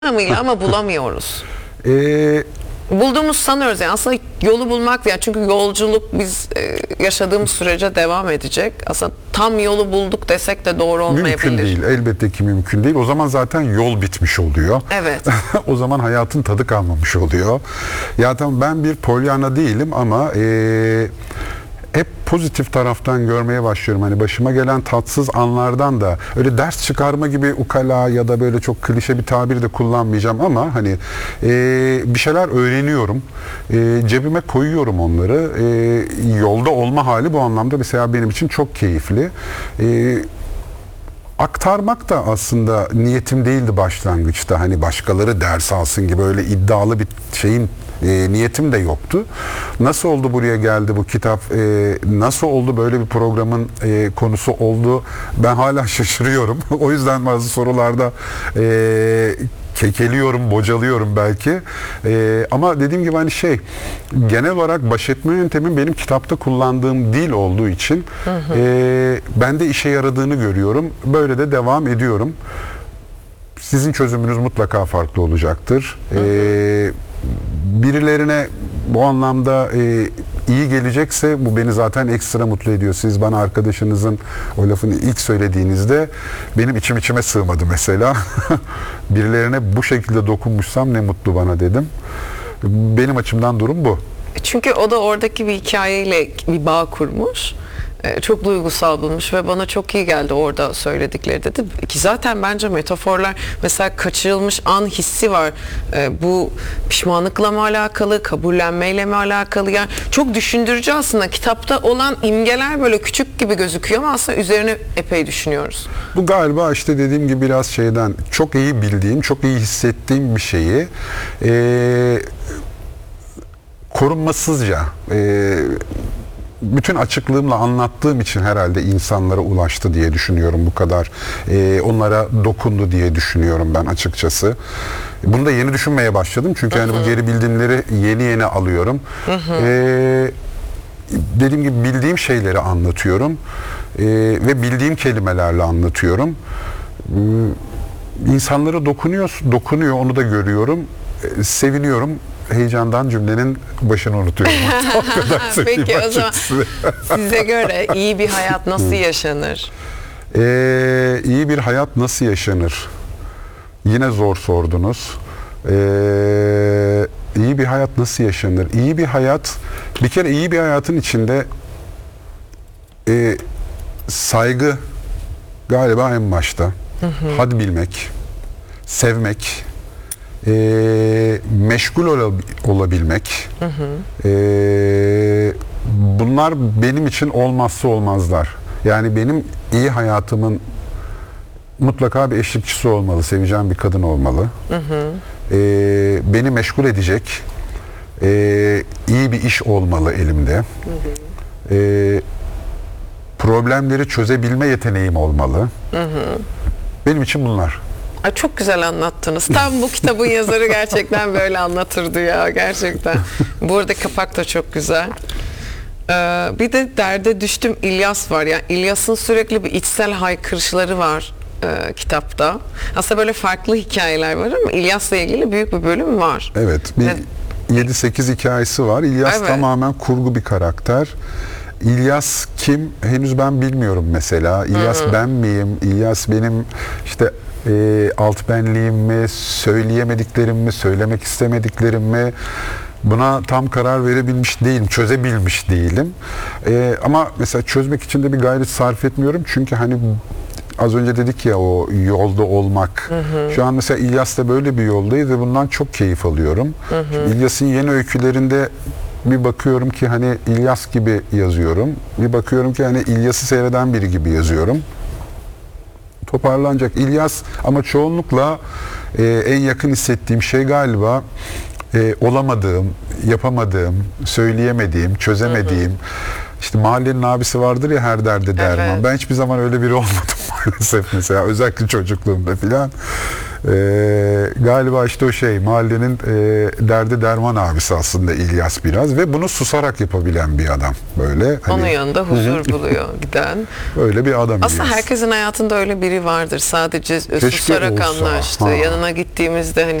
ama bulamıyoruz. Ee, Bulduğumuz sanıyoruz yani aslında yolu bulmak yani çünkü yolculuk biz yaşadığımız sürece devam edecek. Aslında tam yolu bulduk desek de doğru olmayabilir. Mümkün değil. Elbette ki mümkün değil. O zaman zaten yol bitmiş oluyor. Evet. O zaman hayatın tadı kalmamış oluyor. Ya tamam ben bir Pollyanna değilim ama hep pozitif taraftan görmeye başlıyorum. Hani başıma gelen tatsız anlardan da öyle ders çıkarma gibi ukala ya da böyle çok klişe bir tabir de kullanmayacağım ama hani bir şeyler öğreniyorum. Cebime koyuyorum onları. Yolda olma hali bu anlamda mesela benim için çok keyifli. Aktarmak da aslında niyetim değildi başlangıçta. Hani başkaları ders alsın gibi öyle iddialı bir şeyin niyetim de yoktu. Nasıl oldu buraya geldi bu kitap? Nasıl oldu böyle bir programın konusu oldu? Ben hala şaşırıyorum. O yüzden bazı sorularda kekeliyorum, bocalıyorum belki. Ama dediğim gibi hani genel olarak baş etme yöntemim benim kitapta kullandığım dil olduğu için bende işe yaradığını görüyorum. Böyle de devam ediyorum. Sizin çözümünüz mutlaka farklı olacaktır. Birilerine bu anlamda iyi gelecekse bu beni zaten ekstra mutlu ediyor. Siz bana arkadaşınızın o lafını ilk söylediğinizde benim içime sığmadı mesela. Birilerine bu şekilde dokunmuşsam ne mutlu bana dedim. Benim açımdan durum bu. Çünkü o da oradaki bir hikayeyle bir bağ kurmuş. Çok duygusal bulmuş ve bana çok iyi geldi orada söyledikleri dedi. Ki zaten bence metaforlar mesela kaçırılmış an hissi var. Bu pişmanlıkla mı alakalı, kabullenmeyle mi alakalı? Yani çok düşündürücü aslında. Kitapta olan imgeler böyle küçük gibi gözüküyor ama aslında üzerine epey düşünüyoruz. Bu galiba işte dediğim gibi biraz şeyden çok iyi bildiğim, çok iyi hissettiğim bir şeyi korunmasızca bütün açıklığımla anlattığım için herhalde insanlara ulaştı diye düşünüyorum bu kadar. Onlara dokundu diye düşünüyorum ben açıkçası. Bunu da yeni düşünmeye başladım. Çünkü hani bu geri bildirimleri yeni alıyorum. Dediğim gibi bildiğim şeyleri anlatıyorum. Ve bildiğim kelimelerle anlatıyorum. İnsanlara dokunuyor onu da görüyorum. Seviniyorum. Heyecandan cümlenin başını unutuyorum. O kadar Peki o zaman size göre iyi bir hayat nasıl yaşanır? İyi bir hayat nasıl yaşanır? Yine zor sordunuz. İyi bir hayat nasıl yaşanır? İyi bir hayat, bir kere iyi bir hayatın içinde saygı galiba en başta. Had bilmek, sevmek, meşgul olabilmek, bunlar benim için olmazsa olmazlar. Yani benim iyi hayatımın mutlaka bir eşlikçisi olmalı, seveceğim bir kadın olmalı. Beni meşgul edecek iyi bir iş olmalı elimde. Problemleri çözebilme yeteneğim olmalı. Benim için bunlar. Ay çok güzel anlattınız. Tam bu kitabın yazarı gerçekten böyle anlatırdı ya gerçekten. Burada kapak da çok güzel. Bir de derde düştüm İlyas var. Yani İlyas'ın sürekli bir içsel haykırışları var kitapta. Aslında böyle farklı hikayeler var ama İlyas'la ilgili büyük bir bölüm var. Evet. Bir 7-8 hikayesi var. İlyas tamamen kurgu bir karakter. İlyas kim? Henüz ben bilmiyorum mesela. İlyas ben miyim? İlyas benim işte alt benliğim mi? Söyleyemediklerim mi? Söylemek istemediklerim mi? Buna tam karar verebilmiş değilim. Çözebilmiş değilim. Ama mesela çözmek için de bir gayret sarf etmiyorum. Çünkü hani az önce dedik ya o yolda olmak. Şu an mesela İlyas da böyle bir yoldayız ve bundan çok keyif alıyorum. İlyas'ın yeni öykülerinde bir bakıyorum ki hani İlyas gibi yazıyorum. Bir bakıyorum ki hani İlyas'ı seyreden biri gibi yazıyorum. Toparlanacak İlyas ama çoğunlukla en yakın hissettiğim şey galiba olamadığım, yapamadığım, söyleyemediğim, çözemediğim. İşte mahallenin abisi vardır ya her derde derman. Evet. Ben hiçbir zaman öyle biri olmadım maalesef mesela özellikle çocukluğumda filan. Galiba işte o mahallenin derdi derman abisi aslında İlyas biraz ve bunu susarak yapabilen bir adam. Böyle onun yanında huzur buluyor giden. Öyle bir adam. Aslında İlyas. herkesin hayatında öyle biri vardır. Sadece susarak olsa. anlaştı. Yanına gittiğimizde hani